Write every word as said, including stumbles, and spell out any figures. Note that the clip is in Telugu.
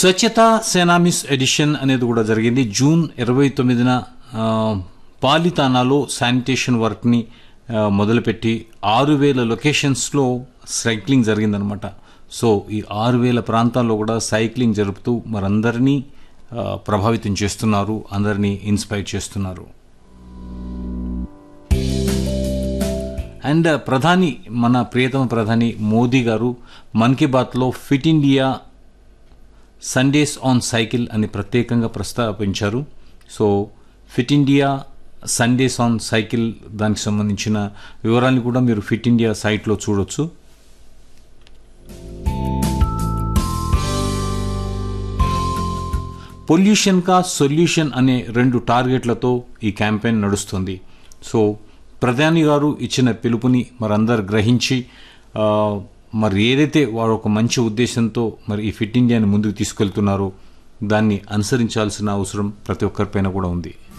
స్వచ్ఛతా సేనామిస్ ఎడిషన్ అనేది కూడా జరిగింది. జూన్ ఇరవై తొమ్మిదిన పాలితానాలో శానిటేషన్ వర్క్ని మొదలుపెట్టి ఆరు వేల లొకేషన్స్లో సైక్లింగ్ జరిగిందనమాట. సో ఈ ఆరు వేల ప్రాంతాల్లో కూడా సైక్లింగ్ జరుపుతూ మరందరినీ ప్రభావితం చేస్తున్నారు, అందరినీ ఇన్స్పైర్ చేస్తున్నారు. అండ్ ప్రధాని మన ప్రియతమ ప్రధాని మోదీ గారు మన్ కీ బాత్లో fit India Sundays on cycle అని ప్రత్యేకంగా ప్రస్తావించారు. So fit India Sundays on cycle దానికి సంబంధించిన వివరాలను కూడా మీరు ఫిట్ ఇండియా సైట్లో చూడొచ్చు. పొల్యూషన్ కా సొల్యూషన్ అనే రెండు టార్గెట్లతో ఈ క్యాంపెయిన్ నడుస్తుంది. సో ప్రధాని గారు ఇచ్చిన పిలుపుని మరందరు గ్రహించి మరి ఏదైతే వారు ఒక మంచి ఉద్దేశంతో మరి ఈ ఫిట్ ఇండియాని ముందుకు తీసుకెళ్తున్నారో దాన్ని అనుసరించాల్సిన అవసరం ప్రతి ఒక్కరిపైన కూడా ఉంది.